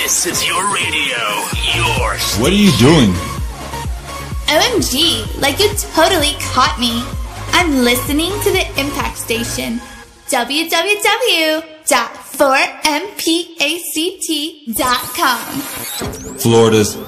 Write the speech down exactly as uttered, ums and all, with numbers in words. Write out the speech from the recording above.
This is your radio. Your station. What are you doing? O M G, like you totally caught me. I'm listening to the Impact Station. w w w dot four m pact dot com. Florida's